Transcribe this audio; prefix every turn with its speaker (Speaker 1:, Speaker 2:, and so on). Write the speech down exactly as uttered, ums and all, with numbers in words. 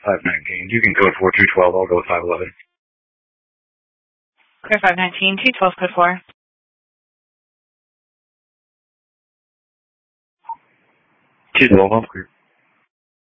Speaker 1: five nineteen. You can code four two twelve. I'll go with five eleven.
Speaker 2: Clear five nineteen, two twelve, code four.
Speaker 1: two twelve, I'm clear.